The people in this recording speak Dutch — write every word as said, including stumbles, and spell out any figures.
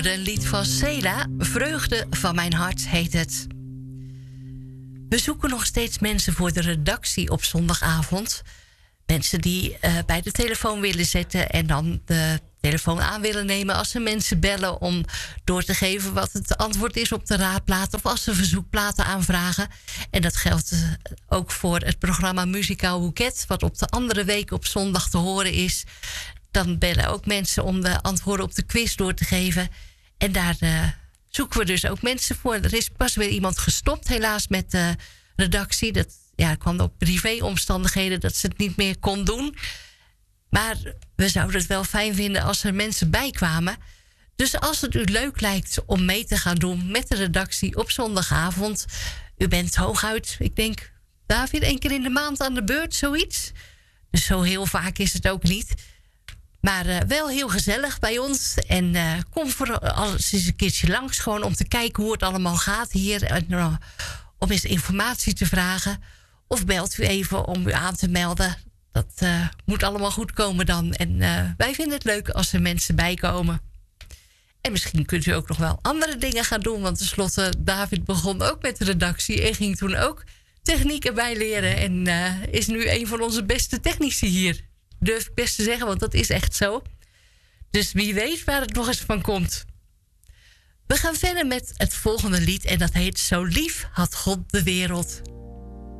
Een lied van Cela, Vreugde van mijn hart heet het. We zoeken nog steeds mensen voor de redactie op zondagavond. Mensen die uh, bij de telefoon willen zitten en dan de telefoon aan willen nemen als ze mensen bellen om door te geven wat het antwoord is op de raadplaat of als ze verzoekplaten aanvragen. En dat geldt uh, ook voor het programma Muzikaal Boeket, wat op de andere week op zondag te horen is. Dan bellen ook mensen om de antwoorden op de quiz door te geven. En daar uh, zoeken we dus ook mensen voor. Er is pas weer iemand gestopt, helaas, met de redactie. Dat ja, kwam op privéomstandigheden dat ze het niet meer kon doen. Maar we zouden het wel fijn vinden als er mensen bij kwamen. Dus als het u leuk lijkt om mee te gaan doen met de redactie op zondagavond. U bent hooguit, ik denk, David, één keer in de maand aan de beurt, zoiets. Dus zo heel vaak is het ook niet. Maar uh, wel heel gezellig bij ons. En uh, kom voor alles eens een keertje langs. Gewoon om te kijken hoe het allemaal gaat hier. En, uh, om eens informatie te vragen. Of belt u even om u aan te melden. Dat uh, moet allemaal goed komen dan. En uh, wij vinden het leuk als er mensen bijkomen. En misschien kunt u ook nog wel andere dingen gaan doen. Want tenslotte, David begon ook met de redactie. En ging toen ook techniek erbij leren. En uh, is nu een van onze beste technici hier. Durf ik best te zeggen, want dat is echt zo. Dus wie weet waar het nog eens van komt. We gaan verder met het volgende lied. En dat heet Zo lief had God de wereld.